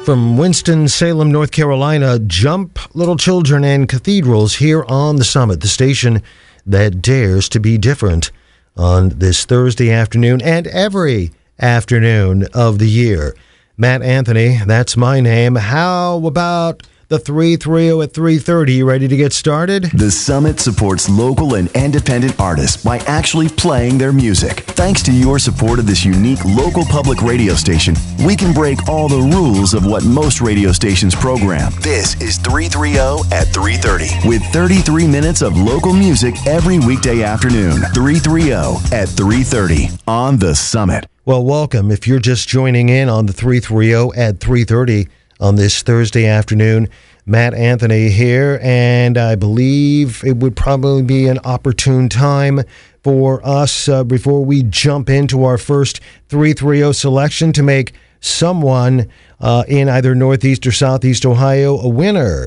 From Winston-Salem, North Carolina, jump little children and cathedrals here on the Summit, the station that dares to be different on this Thursday afternoon and every afternoon of the year. Matt Anthony, that's my name. How about the 330 at 3:30? You ready to get started? The Summit supports local and independent artists by actually playing their music. Thanks to your support of this unique local public radio station, we can break all the rules of what most radio stations program. This is 330 at 3:30 with 33 minutes of local music every weekday afternoon. 330 at 3:30 on The Summit. Well, welcome. If you're just joining in on the 330 at 3:30 on this Thursday afternoon, Matt Anthony here, and I believe it would probably be an opportune time for us, before we jump into our first 330 selection, to make someone in either Northeast or Southeast Ohio a winner.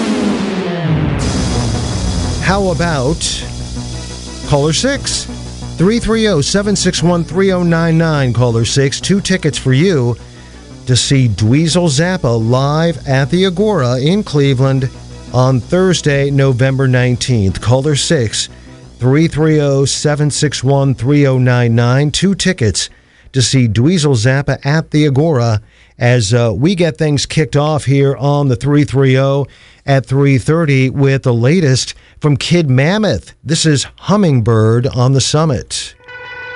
How about caller 6? 330-761-3099, caller 6. 2 tickets for you to see Dweezil Zappa live at the Agora in Cleveland on Thursday, November 19th. Caller 6, 330-761-3099. 2 tickets to see Dweezil Zappa at the Agora as we get things kicked off here on the 330 at 3:30 with the latest from Kid Mammoth. This is Hummingbird on the Summit.